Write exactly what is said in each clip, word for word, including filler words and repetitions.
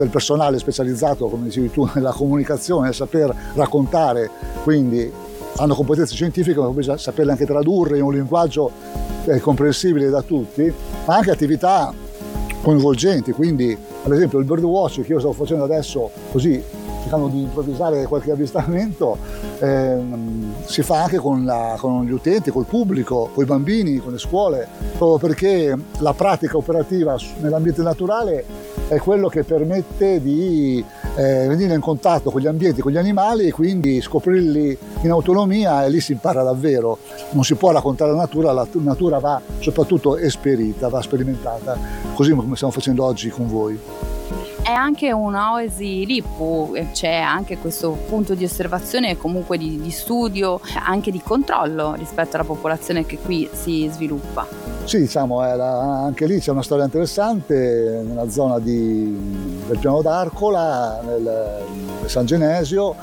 del personale specializzato, come dicevi tu, nella comunicazione, nel saper raccontare, quindi hanno competenze scientifiche, ma bisogna saperle anche tradurre in un linguaggio eh, comprensibile da tutti, ma anche attività coinvolgenti, quindi ad esempio il birdwatch che io sto facendo adesso, così cercando di improvvisare qualche avvistamento, ehm, si fa anche con, la, con gli utenti, col pubblico, con i bambini, con le scuole, proprio perché la pratica operativa nell'ambiente naturale è quello che permette di eh, venire in contatto con gli ambienti, con gli animali e quindi scoprirli in autonomia, e lì si impara davvero. Non si può raccontare la natura, la natura va soprattutto esperita, va sperimentata, così come stiamo facendo oggi con voi. È anche un'oasi Lippu, c'è anche questo punto di osservazione e comunque di, di studio, anche di controllo rispetto alla popolazione che qui si sviluppa. Sì, diciamo, è la, anche lì c'è una storia interessante, nella zona di, del Piano d'Arcola, nel, nel San Genesio,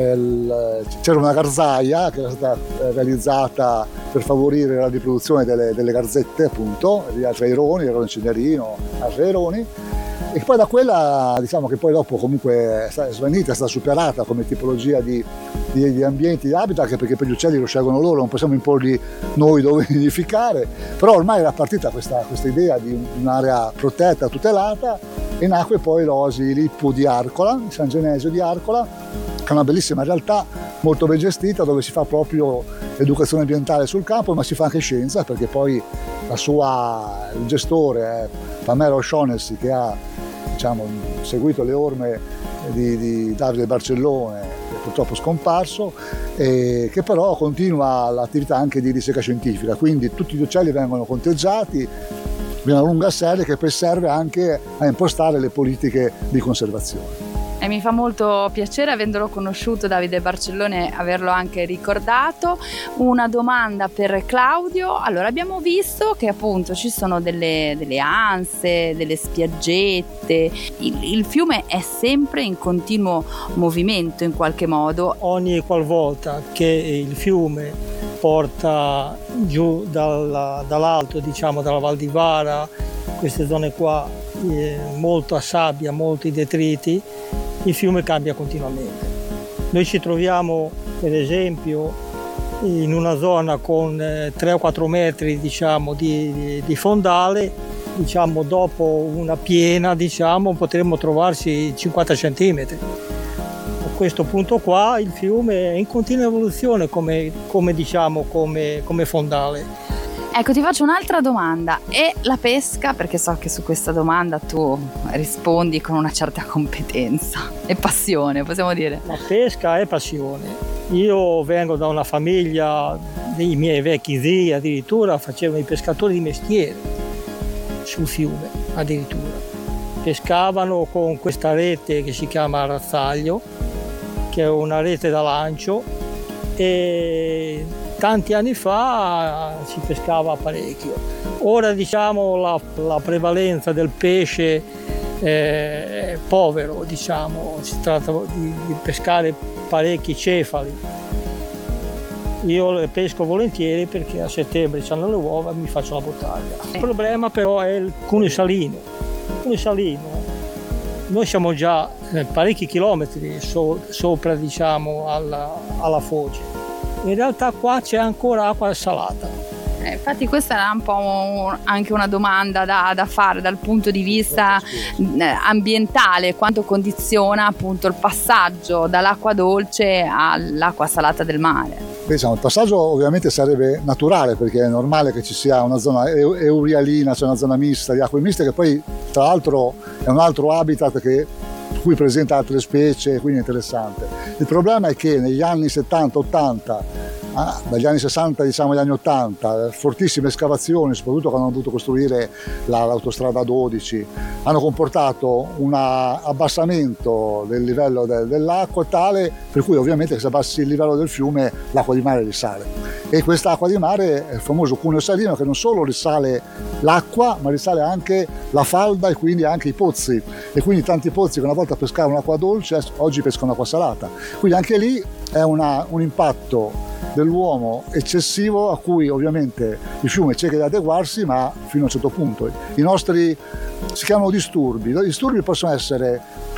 il, c'era una garzaia che era stata realizzata per favorire la riproduzione delle, delle garzette, appunto, di altri aironi, airone cinerino, altri aironi. E poi da quella, diciamo che poi dopo comunque è svanita, è stata superata come tipologia di, di, di ambienti, di habitat, anche perché per gli uccelli lo scelgono loro, non possiamo imporgli noi dove nidificare, però ormai era partita questa, questa idea di un'area protetta, tutelata, e nacque poi l'oasi Lippu di Arcola, di San Genesio di Arcola, che è una bellissima realtà, molto ben gestita, dove si fa proprio educazione ambientale sul campo, ma si fa anche scienza, perché poi la sua, il gestore è Pamela O'Shaughnessy, che ha, diciamo, seguito le orme di, di Davide Barcellone, che è purtroppo scomparso, e che però continua l'attività anche di ricerca scientifica, quindi tutti gli uccelli vengono conteggiati, viene una lunga serie che poi serve anche a impostare le politiche di conservazione. E mi fa molto piacere, avendolo conosciuto Davide Barcellone, averlo anche ricordato. Una domanda per Claudio. Allora, abbiamo visto che appunto ci sono delle, delle anse, delle spiaggette. Il, il fiume è sempre in continuo movimento in qualche modo. Ogni qualvolta che il fiume porta giù dalla, dall'alto, diciamo dalla Val di Vara, queste zone qua, eh, molta sabbia, molti detriti, il fiume cambia continuamente. Noi ci troviamo per esempio in una zona con eh, tre o quattro metri, diciamo, di, di, di fondale, diciamo, dopo una piena, diciamo, potremmo trovarci cinquanta centimetri. A questo punto qua il fiume è in continua evoluzione come, come, diciamo, come, come fondale. Ecco, ti faccio un'altra domanda. E la pesca? Perché so che su questa domanda tu rispondi con una certa competenza e passione, possiamo dire. La pesca è passione. Io vengo da una famiglia, dei miei vecchi zii addirittura facevano i pescatori di mestiere sul fiume, addirittura. Pescavano con questa rete che si chiama razzaglio, che è una rete da lancio, e tanti anni fa si pescava parecchio. Ora, diciamo, la, la prevalenza del pesce è povero, diciamo, si tratta di, di pescare parecchi cefali. Io le pesco volentieri perché a settembre c'hanno le uova e mi faccio la bottiglia. Il problema però è il cuneo salino. Il cuneo salino, noi siamo già parecchi chilometri so, sopra, diciamo, alla, alla foce. In realtà qua c'è ancora acqua salata. Eh, infatti questa era un po' un, anche una domanda da, da fare dal punto di vista eh, ambientale, quanto condiziona appunto il passaggio dall'acqua dolce all'acqua salata del mare. Diciamo, il passaggio ovviamente sarebbe naturale, perché è normale che ci sia una zona eurialina, cioè una zona mista di acque miste, che poi tra l'altro è un altro habitat che cui presenta altre specie, quindi è interessante. Il problema è che negli anni settanta ottanta, ah, dagli anni sessanta diciamo agli anni ottanta, fortissime escavazioni, soprattutto quando hanno dovuto costruire la, l'autostrada dodici, hanno comportato un abbassamento del livello del, dell'acqua tale per cui ovviamente se abbassi il livello del fiume l'acqua di mare risale. E quest'acqua di mare è il famoso cuneo salino, che non solo risale l'acqua, ma risale anche la falda e quindi anche i pozzi. E quindi tanti pozzi che una volta pescavano acqua dolce oggi pescano acqua salata. Quindi anche lì è una, un impatto dell'uomo eccessivo, a cui ovviamente il fiume cerca di adeguarsi, ma fino a un certo punto. I nostri si chiamano disturbi. I disturbi possono essere